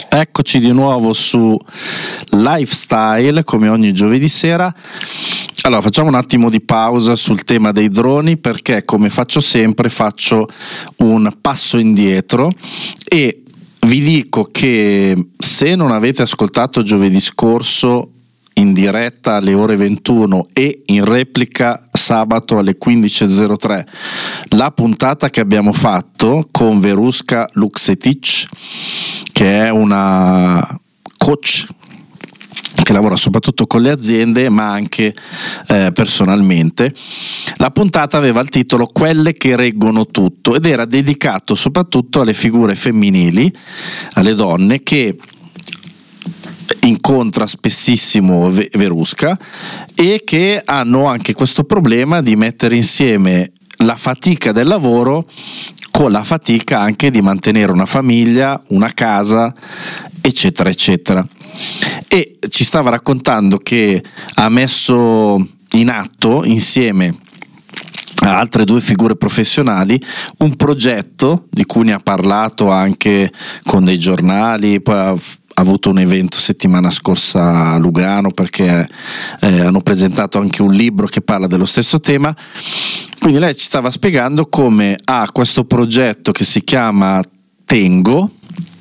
Eccoci di nuovo su Lifestyle, come ogni giovedì sera. Allora, facciamo un attimo di pausa sul tema dei droni, perché come faccio sempre faccio un passo indietro e vi dico che se non avete ascoltato giovedì scorso in diretta alle ore 21 e in replica sabato alle 15.03 la puntata che abbiamo fatto con Veruska Luksetic, che è una coach che lavora soprattutto con le aziende ma anche personalmente, la puntata aveva il titolo Quelle che reggono tutto ed era dedicato soprattutto alle figure femminili, alle donne che incontra spessissimo Veruska e che hanno anche questo problema di mettere insieme la fatica del lavoro con la fatica anche di mantenere una famiglia, una casa, eccetera eccetera. E ci stava raccontando che ha messo in atto insieme a altre due figure professionali un progetto di cui ne ha parlato anche con dei giornali, poi ha avuto un evento settimana scorsa a Lugano perché hanno presentato anche un libro che parla dello stesso tema. Quindi lei ci stava spiegando come ha questo progetto che si chiama Tengo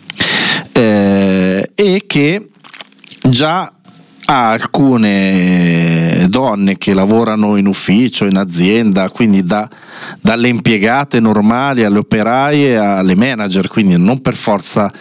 e che già ha alcune donne che lavorano in ufficio, in azienda, quindi dalle impiegate normali alle operaie alle manager, quindi non per forza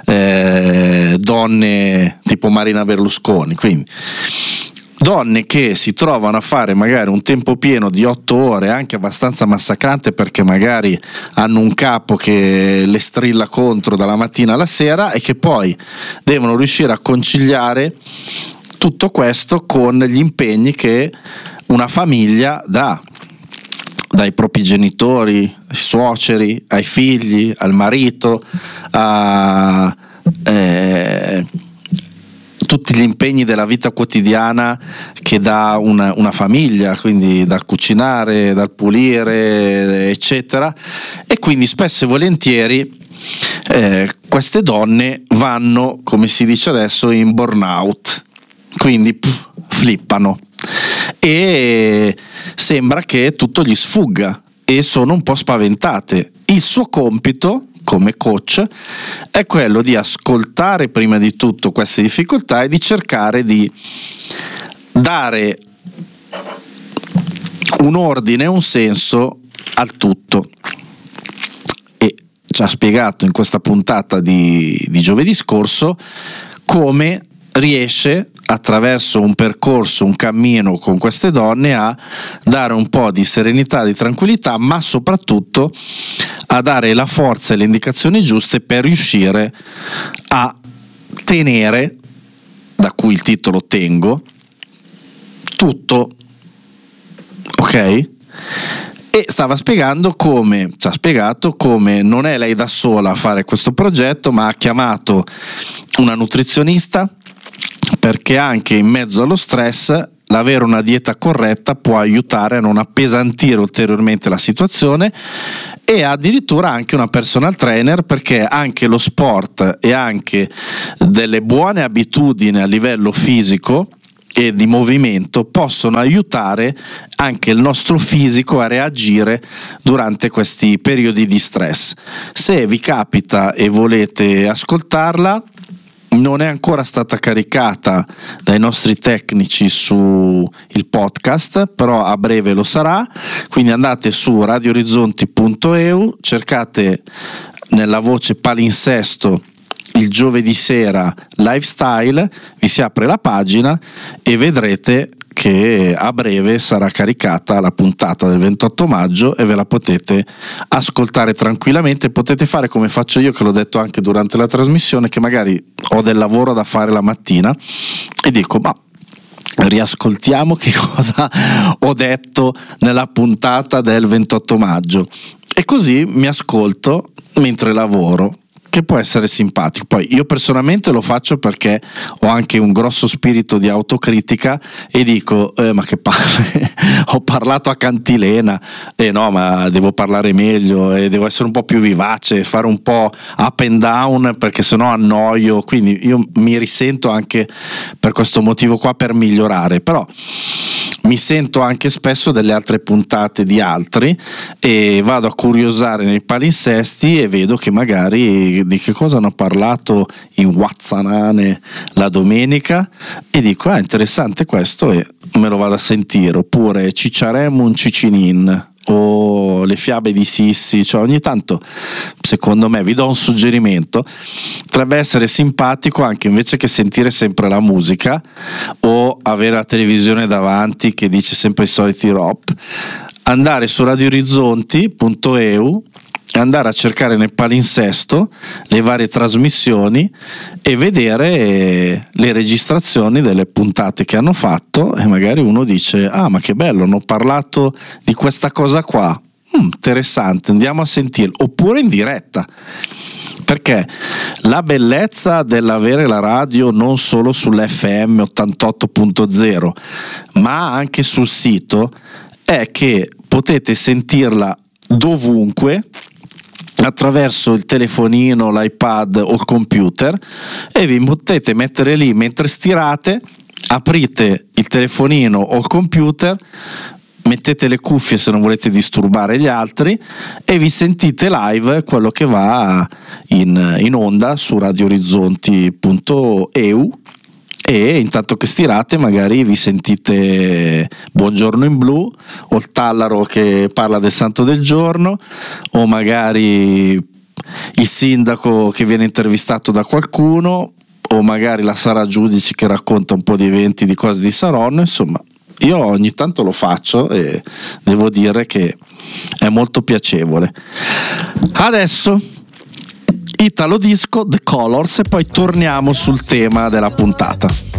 donne tipo Marina Berlusconi, quindi donne che si trovano a fare magari un tempo pieno di 8 ore, anche abbastanza massacrante perché magari hanno un capo che le strilla contro dalla mattina alla sera e che poi devono riuscire a conciliare tutto questo con gli impegni che una famiglia dà, dai propri genitori, ai suoceri, ai figli, al marito, a tutti gli impegni della vita quotidiana che dà una famiglia, quindi dal cucinare, dal pulire, eccetera. E quindi spesso e volentieri queste donne vanno, come si dice adesso, in burnout, quindi flippano e sembra che tutto gli sfugga e sono un po' spaventate. Il suo compito come coach è quello di ascoltare prima di tutto queste difficoltà e di cercare di dare un ordine, un senso al tutto. E ci ha spiegato in questa puntata di giovedì scorso come riesce attraverso un percorso, un cammino con queste donne a dare un po' di serenità, di tranquillità, ma soprattutto a dare la forza e le indicazioni giuste per riuscire a tenere, da cui il titolo Tengo, tutto, ok? E stava spiegando come, ci ha spiegato come non è lei da sola a fare questo progetto, ma ha chiamato una nutrizionista, perché anche in mezzo allo stress l'avere una dieta corretta può aiutare a non appesantire ulteriormente la situazione, e addirittura anche una personal trainer, perché anche lo sport e anche delle buone abitudini a livello fisico e di movimento possono aiutare anche il nostro fisico a reagire durante questi periodi di stress. Se vi capita e volete ascoltarla, non è ancora stata caricata dai nostri tecnici su il podcast, però a breve lo sarà, quindi andate su radioorizzonti.eu, cercate nella voce palinsesto il giovedì sera Lifestyle, vi si apre la pagina e vedrete che a breve sarà caricata la puntata del 28 maggio e ve la potete ascoltare tranquillamente. Potete fare come faccio io, che l'ho detto anche durante la trasmissione, che magari ho del lavoro da fare la mattina e dico ma riascoltiamo che cosa ho detto nella puntata del 28 maggio e così mi ascolto mentre lavoro, che può essere simpatico. Poi io personalmente lo faccio perché ho anche un grosso spirito di autocritica e dico ma che palle, ho parlato a cantilena, no, ma devo parlare meglio e devo essere un po' più vivace, fare un po' up and down, perché sennò annoio. Quindi io mi risento anche per questo motivo qua, per migliorare. Però mi sento anche spesso delle altre puntate di altri e vado a curiosare nei palinsesti e vedo che magari di che cosa hanno parlato in Wazzanane la domenica e dico interessante questo e me lo vado a sentire. Oppure Cicciaremo un Cicinin o le fiabe di Sissi, cioè ogni tanto, secondo me, vi do un suggerimento, potrebbe essere simpatico anche, invece che sentire sempre la musica o avere la televisione davanti che dice sempre i soliti rock, andare su radioorizzonti.eu e andare a cercare nel palinsesto le varie trasmissioni e vedere le registrazioni delle puntate che hanno fatto, e magari uno dice ma che bello, hanno parlato di questa cosa qua, interessante, andiamo a sentirlo. Oppure in diretta, perché la bellezza dell'avere la radio non solo sull'FM 88.0 ma anche sul sito è che potete sentirla dovunque attraverso il telefonino, l'iPad o il computer, e vi potete mettere lì mentre stirate, aprite il telefonino o il computer, mettete le cuffie se non volete disturbare gli altri e vi sentite live quello che va in onda su radioorizzonti.eu. E intanto che stirate magari vi sentite Buongiorno in Blu o il Tallaro che parla del santo del giorno, o magari il sindaco che viene intervistato da qualcuno, o magari la Sara Giudici che racconta un po' di eventi, di cose di Saronno. Insomma, io ogni tanto lo faccio e devo dire che è molto piacevole. Adesso Italo Disco, The Colors, e poi torniamo sul tema della puntata.